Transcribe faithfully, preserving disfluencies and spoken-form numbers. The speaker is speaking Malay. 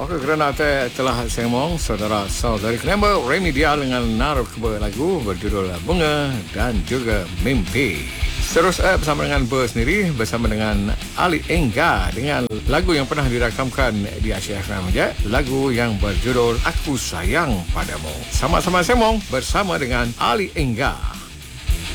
Maka kerana te- telah semong saudara-saudari kenapa Remedial dengan naruh keber lagu berjudul Bunga dan juga Mimpi. Terus uh, bersama dengan Ber sendiri bersama dengan Ali Enggar dengan lagu yang pernah dirakamkan di Asia F M je, lagu yang berjudul Aku Sayang Padamu. Sama-sama semong bersama dengan Ali Enggar.